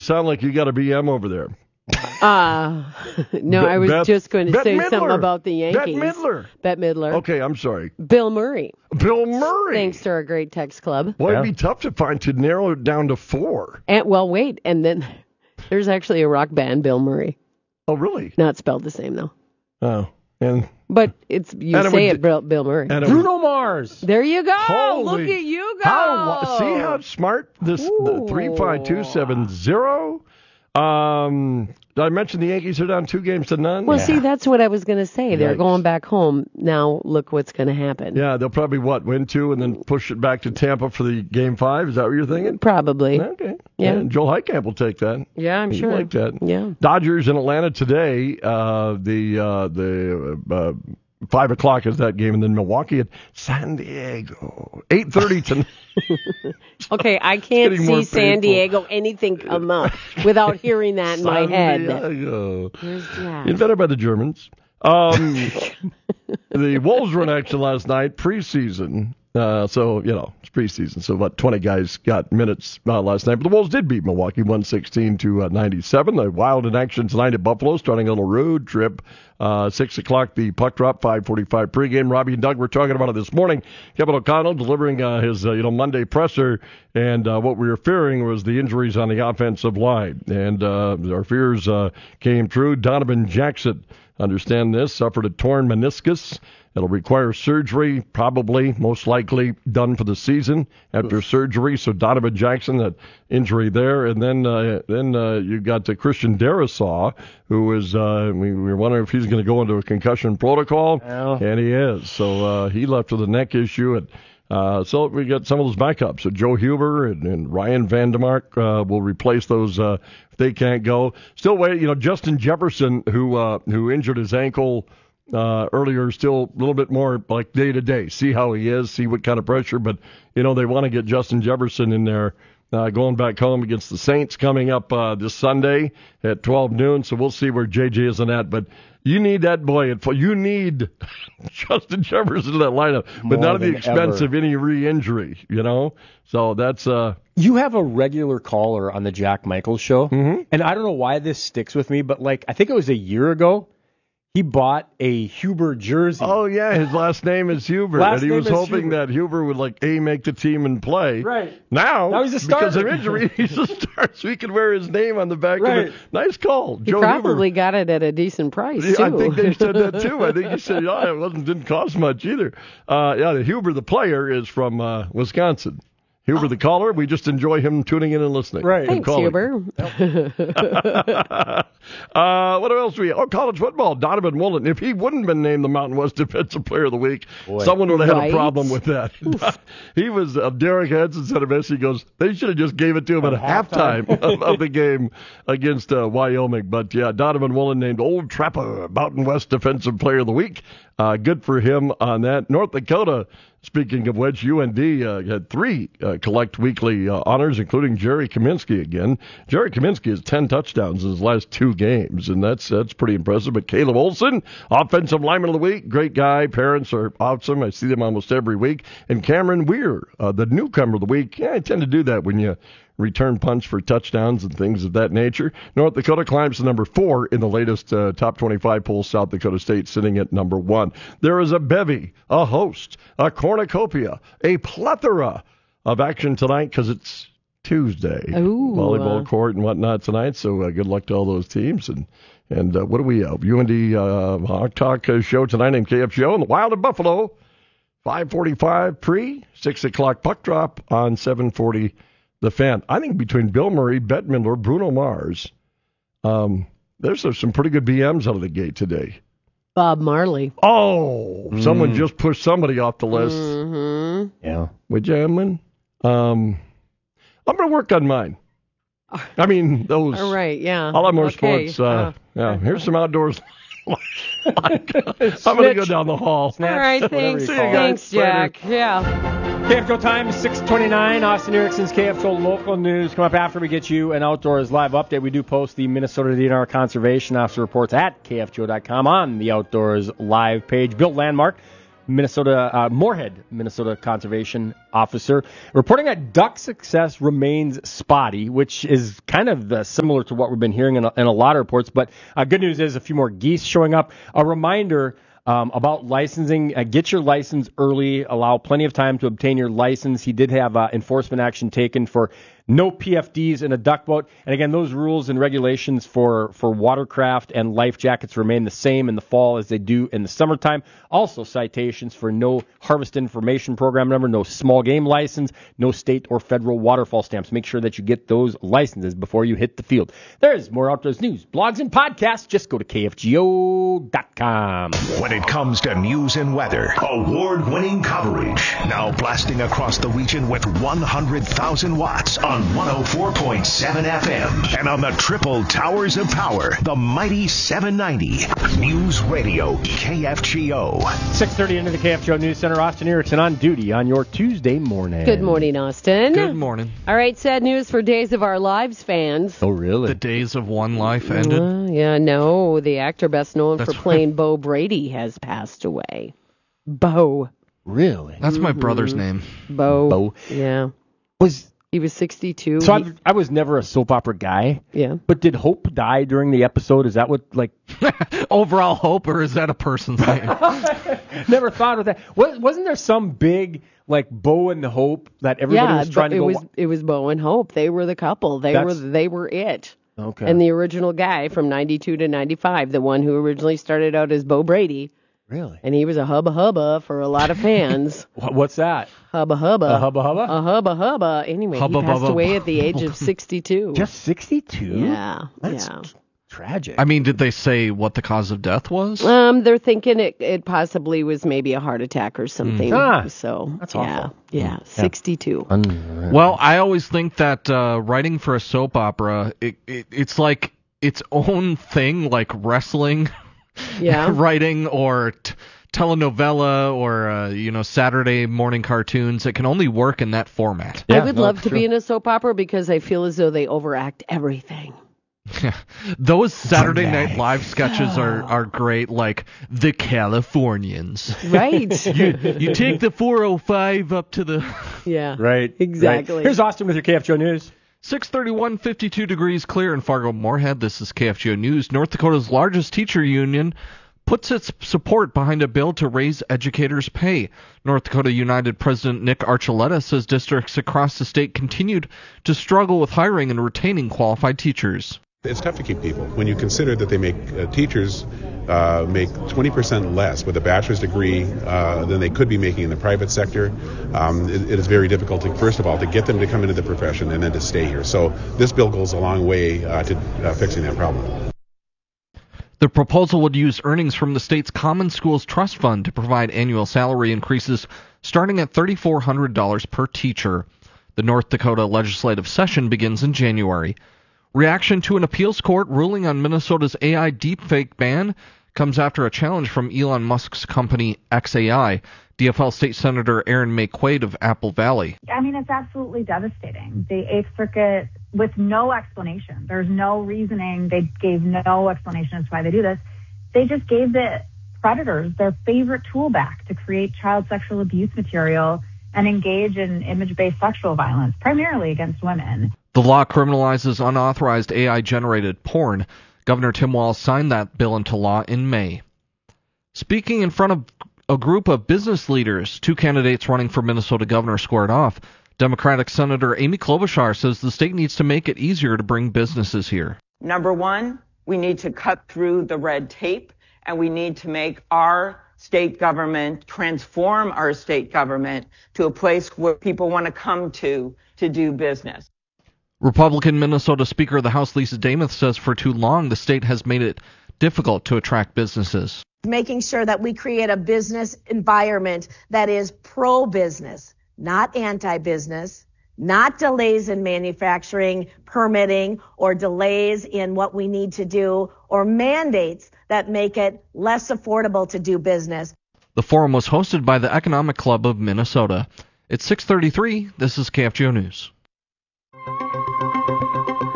Sound like you got a BM over there. No, I was just going to say something about the Yankees. Bette Midler. Okay, I'm sorry. Bill Murray. Thanks to our great text club. Well, it'd be tough to narrow it down to 4. And then there's actually a rock band, Bill Murray. Oh, really? Not spelled the same, though. Oh, but Bill Murray. Bruno Mars. There you go. Look at you go. See how smart this 35270. Did I mention the Yankees are down 2-0? Well, see, that's what I was going to say. They're going back home. Now, look what's going to happen. Yeah, they'll probably, win 2 and then push it back to Tampa for the Game 5? Is that what you're thinking? Probably. Okay. Yeah. And Joel Heitkamp will take that. Yeah, I'm sure. Like that. Yeah. Dodgers in Atlanta today. The 5 o'clock is that game, and then Milwaukee at San Diego. 8:30 tonight. Okay, I can't see San Diego anything come up without hearing that in my head. Invented by the Germans. The Wolves were in action last night, preseason. So, it's preseason. So about 20 guys got minutes last night. But the Wolves did beat Milwaukee 116-97. The Wild in action tonight at Buffalo, starting a little road trip. 6 o'clock, the puck drop, 5:45 pregame. Robbie and Doug were talking about it this morning. Kevin O'Connell delivering his Monday presser. And what we were fearing was the injuries on the offensive line. And our fears came true. Donovan Jackson, understand this, suffered a torn meniscus. It'll require surgery, probably, most likely, done for the season after surgery. So Donovan Jackson, that injury there. And then you got Christian Darrisaw, who is, we were wondering if he's going to go into a concussion protocol. And he is. So he left with a neck issue. And so we got some of those backups. So Joe Huber and Ryan Vandermark will replace those if they can't go. Still waiting. Justin Jefferson, who injured his ankle earlier, still a little bit more like day to day. See how he is, see what kind of pressure. But, they want to get Justin Jefferson in there going back home against the Saints coming up this Sunday at 12 noon. So we'll see where JJ is in that. But you need that boy. You need Justin Jefferson in that lineup, but not at the expense of any re-injury, So that's... You have a regular caller on the Jack Michaels show, mm-hmm. and I don't know why this sticks with me, but I think it was a year ago, he bought a Huber jersey. Oh, yeah, his last name is Huber. And he was hoping that Huber would, make the team and play. Right. Now he's a starter. Because of injury, he's a starter, so he can wear his name on the back of it. Nice call, Joe Huber. He probably got it at a decent price, too. I think they said that, too. I think he said, it didn't cost much either. The Huber, the player, is from Wisconsin. Huber, the caller, we just enjoy him tuning in and listening. Right. Thanks, Huber. What else we have? College football. Donovan Woolen. If he wouldn't have been named the Mountain West Defensive Player of the Week, someone would have had a problem with that. He was, Derek Hansen said of us, he goes, they should have just gave it to him at halftime of the game against Wyoming. But, Donovan Woolen named Old Trapper Mountain West Defensive Player of the Week. Good for him on that. North Dakota, speaking of which, UND had 3 collect weekly honors, including Jerry Kaminsky again. Jerry Kaminsky has 10 touchdowns in his last 2 games, and that's pretty impressive. But Caleb Olson, Offensive Lineman of the Week, great guy. Parents are awesome. I see them almost every week. And Cameron Weir, the Newcomer of the Week. Yeah, I tend to do that when you return punts for touchdowns and things of that nature. North Dakota climbs to number 4 in the latest top 25 poll. South Dakota State sitting at number 1. There is a bevy, a host, a cornucopia, a plethora of action tonight because it's Tuesday. Ooh. Volleyball court and whatnot tonight. So good luck to all those teams. And what do we have? UND Hawk Talk show tonight named KFGO and the Wild of Buffalo. 5:45 pre, 6 o'clock puck drop on 7:40. The Fan. I think between Bill Murray, Bette Midler, Bruno Mars, there's some pretty good BMs out of the gate today. Bob Marley. Oh, someone just pushed somebody off the list. Mm-hmm. Yeah. Would you, Edmund? I'm going to work on mine. I mean, those. All right, yeah. I'll have more sports. Here's some outdoors. I'm going to go down the hall. All right, thanks. See you guys. Thanks, Jack. Later. Yeah. KFGO time is 6:29. Austin Erickson's KFGO local news. Come up after we get you an outdoors live update. We do post the Minnesota DNR Conservation Officer reports at KFGO.com on the outdoors live page. Built Landmark, Moorhead, Minnesota conservation officer, reporting that duck success remains spotty, which is kind of similar to what we've been hearing in a lot of reports. But good news is a few more geese showing up. A reminder about licensing. Get your license early. Allow plenty of time to obtain your license. He did have enforcement action taken for no PFDs in a duck boat. And again, those rules and regulations for watercraft and life jackets remain the same in the fall as they do in the summertime. Also, citations for no harvest information program number, no small game license, no state or federal waterfall stamps. Make sure that you get those licenses before you hit the field. There's more outdoors news, blogs, and podcasts. Just go to KFGO.com. When it comes to news and weather, award-winning coverage. Now blasting across the region with 100,000 watts on 104.7 FM. And on the triple towers of power, the mighty 790. News Radio KFGO. 6:30 into the KFGO News Center. Austin Erickson on duty on your Tuesday morning. Good morning, Austin. Good morning. All right, sad news for Days of Our Lives fans. Oh, really? The days of one life ended? Yeah, no. The actor best known for playing Bo Brady has passed away. Bo. Really? That's my brother's name. Bo. Yeah. He was 62. So I was never a soap opera guy. Yeah. But did Hope die during the episode? Is that what, like... Overall Hope, or is that a person's name? Never thought of that. Wasn't there some big, like, Bo and the Hope that everybody was trying to go... It was Bo and Hope. They were the couple. They were it. Okay. And the original guy from 92 to 95, the one who originally started out as Bo Brady... Really? And he was a hubba for a lot of fans. What's that? Hubba. A hubba? A hubba. Anyway, he passed away at the age of 62. Just 62? Yeah. That's tragic. I mean, did they say what the cause of death was? They're thinking it possibly was maybe a heart attack or something. So that's awful. Yeah, 62. Well, I always think that writing for a soap opera, it's like its own thing, like wrestling. Yeah. Writing or telenovela or Saturday morning cartoons. It can only work in that format. I would love to be in a soap opera because I feel as though they overact everything. Those Saturday Night Live sketches are great, like the Californians. Right. you take the 405 up to the... Yeah. Right. Exactly. Right. Here's Austin with your KFGO News. 6:31, 52 degrees clear in Fargo-Moorhead. This is KFGO News. North Dakota's largest teacher union puts its support behind a bill to raise educators' pay. North Dakota United President Nick Archuleta says districts across the state continued to struggle with hiring and retaining qualified teachers. It's tough to keep people when you consider that they make teachers make 20% less with a bachelor's degree than they could be making in the private sector. It is very difficult, first of all, to get them to come into the profession and then to stay here. So this bill goes a long way to fixing that problem. The proposal would use earnings from the state's Common Schools Trust Fund to provide annual salary increases starting at $3,400 per teacher. The North Dakota legislative session begins in January. Reaction to an appeals court ruling on Minnesota's AI deepfake ban comes after a challenge from Elon Musk's company XAI. DFL State Senator Erin May Quaid of Apple Valley. I mean, it's absolutely devastating. The Eighth Circuit, with no explanation, there's no reasoning, they gave no explanation as to why they do this. They just gave the predators their favorite tool back to create child sexual abuse material and engage in image-based sexual violence, primarily against women. The law criminalizes unauthorized AI-generated porn. Governor Tim Walz signed that bill into law in May. Speaking in front of a group of business leaders, two candidates running for Minnesota governor squared off. Democratic Senator Amy Klobuchar says the state needs to make it easier to bring businesses here. Number one, we need to cut through the red tape, and we need to make our state government, transform our state government to a place where people want to come to do business. Republican Minnesota Speaker of the House Lisa Damuth says for too long the state has made it difficult to attract businesses. Making sure that we create a business environment that is pro-business, not anti-business, not delays in manufacturing, permitting, or delays in what we need to do, or mandates that make it less affordable to do business. The forum was hosted by the Economic Club of Minnesota. It's 6:33. This is KFGO News.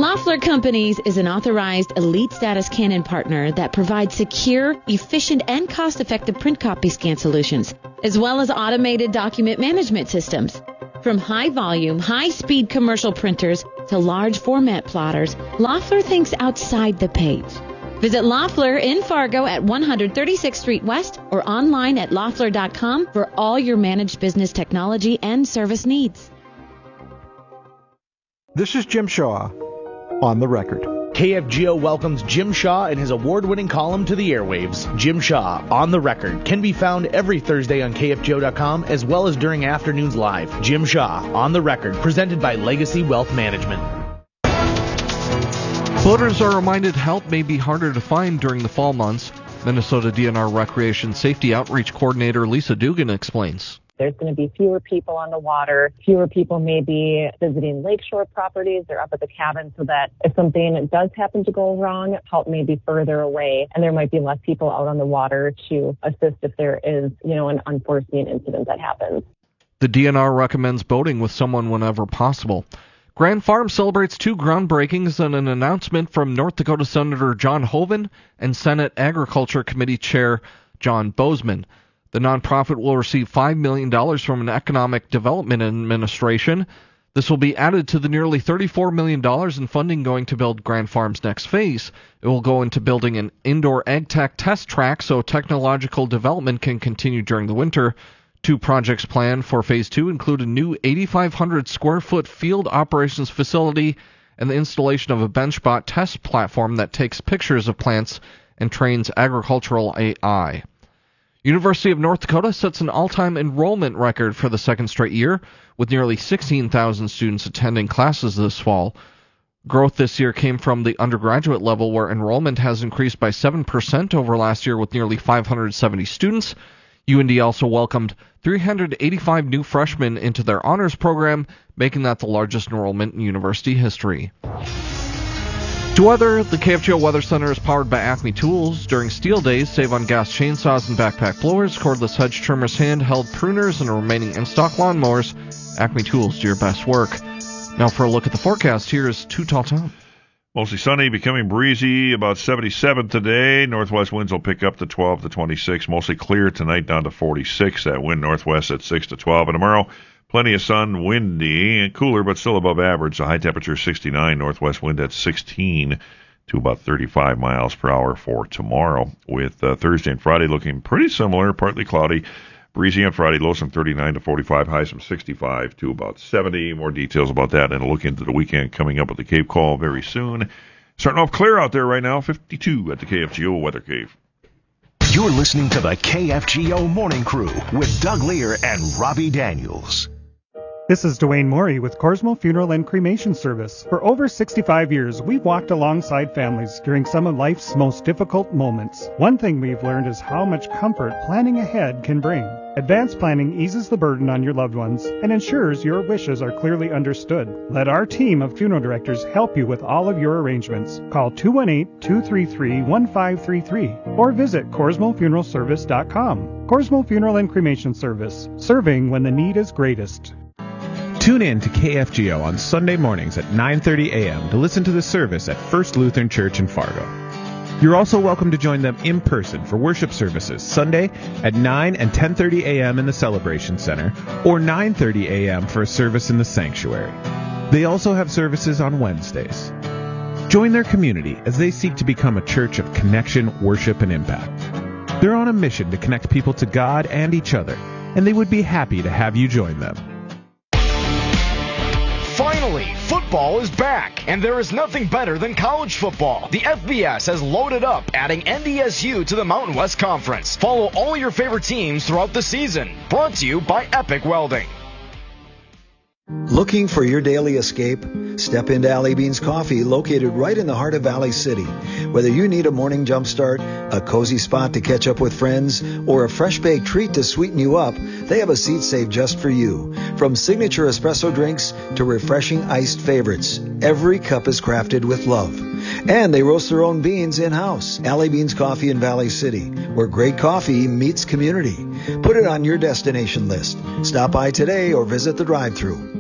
Loeffler Companies is an authorized elite status Canon partner that provides secure, efficient, and cost-effective print copy scan solutions, as well as automated document management systems. From high-volume, high-speed commercial printers to large format plotters, Loeffler thinks outside the page. Visit Loeffler in Fargo at 136th Street West or online at Loeffler.com for all your managed business technology and service needs. This is Jim Shaw on the record. KFGO welcomes Jim Shaw and his award-winning column to the airwaves. Jim Shaw, On the Record, can be found every Thursday on KFGO.com as well as during afternoons live. Jim Shaw, On the Record, presented by Legacy Wealth Management. Floaters are reminded help may be harder to find during the fall months. Minnesota DNR Recreation Safety Outreach Coordinator Lisa Dugan explains. There's going to be fewer people on the water. Fewer people may be visiting lakeshore properties. They're up at the cabin so that if something does happen to go wrong, help may be further away. And there might be less people out on the water to assist if there is, an unforeseen incident that happens. The DNR recommends boating with someone whenever possible. Grand Farm celebrates 2 groundbreakings and an announcement from North Dakota Senator John Hoeven and Senate Agriculture Committee Chair John Bozeman. The nonprofit will receive $5 million from an Economic Development Administration. This will be added to the nearly $34 million in funding going to build Grand Farm's next phase. It will go into building an indoor ag tech test track so technological development can continue during the winter. 2 projects planned for Phase 2 include a new 8,500 square foot field operations facility and the installation of a BenchBot test platform that takes pictures of plants and trains agricultural AI. University of North Dakota sets an all-time enrollment record for the second straight year, with nearly 16,000 students attending classes this fall. Growth this year came from the undergraduate level, where enrollment has increased by 7% over last year with nearly 570 students. UND also welcomed 385 new freshmen into their honors program, making that the largest enrollment in university history. To weather, the KFGO Weather Center is powered by Acme Tools. During steel days, save on gas chainsaws and backpack blowers, cordless hedge trimmers, handheld pruners, and remaining in-stock lawnmowers. Acme Tools do your best work. Now for a look at the forecast, here is Too Tall Tom. Mostly sunny, becoming breezy, about 77 today. Northwest winds will pick up to 12 to 26. Mostly clear tonight, down to 46. That wind northwest at 6 to 12. And tomorrow, plenty of sun, windy, and cooler, but still above average. The high temperature 69. Northwest wind at 16 to about 35 miles per hour for tomorrow. With Thursday and Friday looking pretty similar, partly cloudy. Breezy on Friday, lows from 39 to 45, highs from 65 to about 70. More details about that and a look into the weekend coming up at the Cape Call very soon. Starting off clear out there right now, 52 at the KFGO Weather Cave. You're listening to the KFGO Morning Crew with Doug Lear and Robbie Daniels. This is Dwayne Morey with Corsmo Funeral and Cremation Service. For over 65 years, we've walked alongside families during some of life's most difficult moments. One thing we've learned is how much comfort planning ahead can bring. Advanced planning eases the burden on your loved ones and ensures your wishes are clearly understood. Let our team of funeral directors help you with all of your arrangements. Call 218-233-1533 or visit CorsmoFuneralService.com. Corsmo Funeral and Cremation Service, serving when the need is greatest. Tune in to KFGO on Sunday mornings at 9:30 a.m. to listen to the service at First Lutheran Church in Fargo. You're also welcome to join them in person for worship services Sunday at 9 and 10:30 a.m. in the Celebration Center or 9:30 a.m. for a service in the sanctuary. They also have services on Wednesdays. Join their community as they seek to become a church of connection, worship, and impact. They're on a mission to connect people to God and each other, and they would be happy to have you join them. Finally, football is back, and there is nothing better than college football. The FBS has loaded up, adding NDSU to the Mountain West Conference. Follow all your favorite teams throughout the season. Brought to you by Epic Welding. Looking for your daily escape? Step into Alley Beans Coffee, located right in the heart of Valley City. Whether you need a morning jumpstart, a cozy spot to catch up with friends, or a fresh baked treat to sweeten you up, they have a seat saved just for you. From signature espresso drinks to refreshing iced favorites, every cup is crafted with love. And they roast their own beans in-house. Alley Beans Coffee in Valley City, where great coffee meets community. Put it on your destination list. Stop by today or visit the drive-thru.